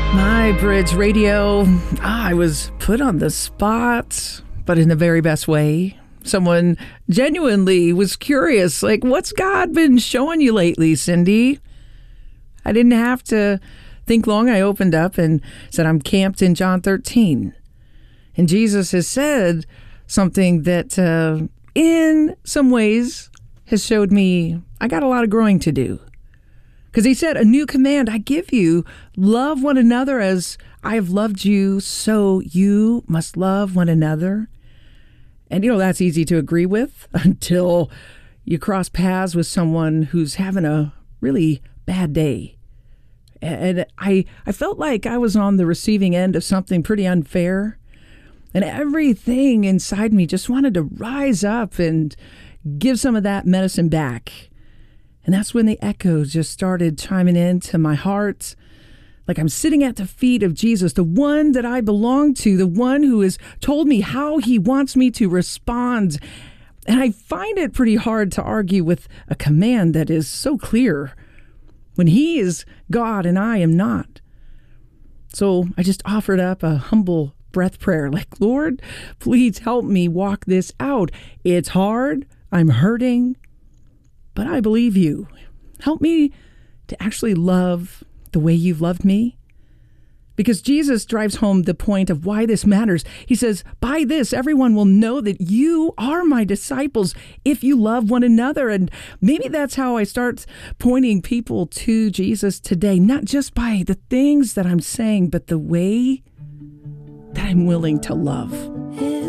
My Bridge Radio. I was put on the spot, but in the very best way. Someone genuinely was curious, like, what's God been showing you lately, Cindy? I didn't have to think long. I opened up and said, I'm camped in John 13. And Jesus has said something that in some ways has showed me I got a lot of growing to do. Because he said, a new command I give you, love one another as I have loved you, so you must love one another. And, that's easy to agree with until you cross paths with someone who's having a really bad day. And I felt like I was on the receiving end of something pretty unfair. And everything inside me just wanted to rise up and give some of that medicine back. And that's when the echoes just started chiming into my heart. Like I'm sitting at the feet of Jesus, the one that I belong to, the one who has told me how he wants me to respond. And I find it pretty hard to argue with a command that is so clear when he is God and I am not. So I just offered up a humble breath prayer like, Lord, please help me walk this out. It's hard. I'm hurting. But I believe you. Help me to actually love the way you've loved me. Because Jesus drives home the point of why this matters. He says, by this, everyone will know that you are my disciples if you love one another. And maybe that's how I start pointing people to Jesus today, not just by the things that I'm saying, but the way that I'm willing to love.